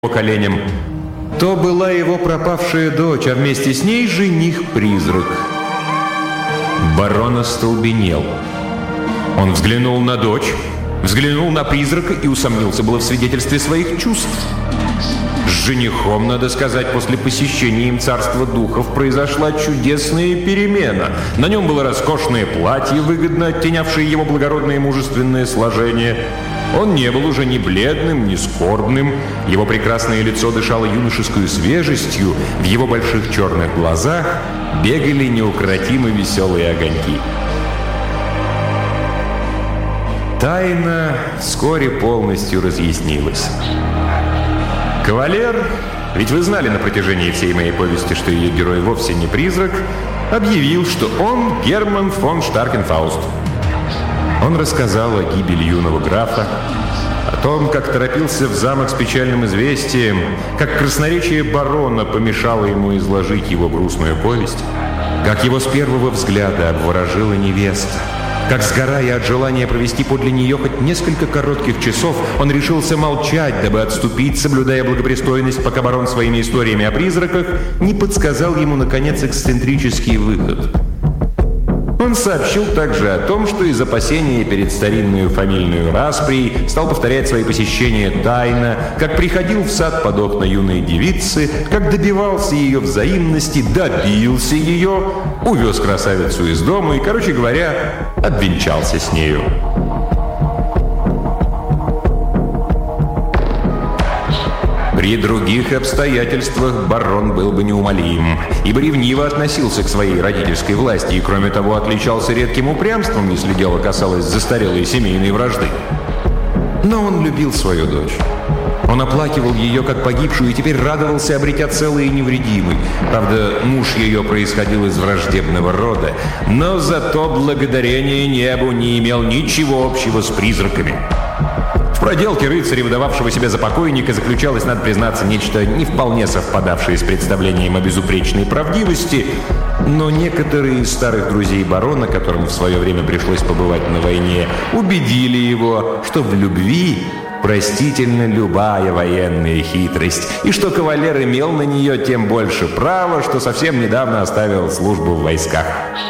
коленям. То была его пропавшая дочь, а вместе с ней жених-призрак. Барон остолбенел. Он взглянул на дочь, взглянул на призрака и усомнился было в свидетельстве своих чувств. С женихом, надо сказать, после посещения им царства духов произошла чудесная перемена. На нем было роскошное платье, выгодно оттенявшее его благородное и мужественное сложение. Он не был уже ни бледным, ни скорбным. Его прекрасное лицо дышало юношескую свежестью. В его больших черных глазах бегали неукротимо веселые огоньки. Тайна вскоре полностью разъяснилась. Кавалер, ведь вы знали на протяжении всей моей повести, что ее герой вовсе не призрак, объявил, что он Герман фон Штаркенфауст. Он рассказал о гибели юного графа, о том, как торопился в замок с печальным известием, как красноречие барона помешало ему изложить его грустную повесть, как его с первого взгляда обворожила невеста, как, сгорая от желания провести подле нее хоть несколько коротких часов, он решился молчать, дабы отступить, соблюдая благопристойность, пока барон своими историями о призраках не подсказал ему, наконец, эксцентрический выход. Он сообщил также о том, что из опасения перед старинную фамильную расприей стал повторять свои посещения тайно, как приходил в сад под окна юной девицы, как добивался ее взаимности, добился ее, увез красавицу из дома и, короче говоря, обвенчался с нею. При других обстоятельствах барон был бы неумолим, ибо ревниво относился к своей родительской власти и, кроме того, отличался редким упрямством, если дело касалось застарелой семейной вражды. Но он любил свою дочь. Он оплакивал ее как погибшую и теперь радовался, обретя целой и невредимой. Правда, муж ее происходил из враждебного рода, но зато благодарение небу не имел ничего общего с призраками. В проделке рыцаря, выдававшего себя за покойника, заключалось, надо признаться, нечто не вполне совпадавшее с представлением о безупречной правдивости, но некоторые из старых друзей барона, которым в свое время пришлось побывать на войне, убедили его, что в любви простительна любая военная хитрость, и что кавалер имел на нее тем больше права, что совсем недавно оставил службу в войсках.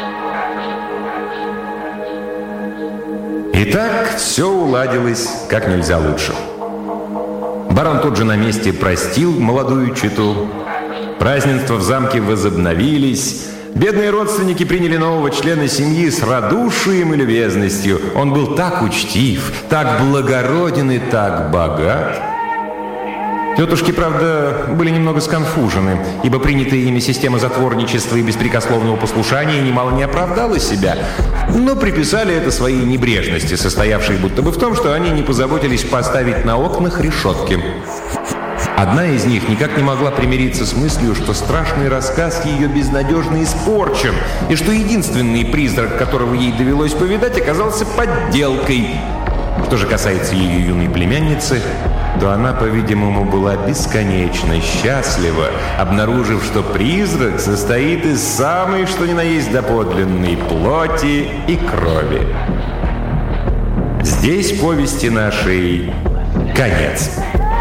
Итак, все уладилось как нельзя лучше. Барон тут же на месте простил молодую чету. Празднества в замке возобновились. Бедные родственники приняли нового члена семьи с радушием и любезностью. Он был так учтив, так благороден и так богат. Тетушки, правда, были немного сконфужены, ибо принятая ими система затворничества и беспрекословного послушания немало не оправдала себя, но приписали это своей небрежности, состоявшей будто бы в том, что они не позаботились поставить на окнах решетки. Одна из них никак не могла примириться с мыслью, что страшный рассказ ее безнадежно испорчен, и что единственный призрак, которого ей довелось повидать, оказался подделкой. Что же касается ее юной племянницы, то она, по-видимому, была бесконечно счастлива, обнаружив, что призрак состоит из самой, что ни на есть, доподлинной плоти и крови. Здесь повести нашей конец.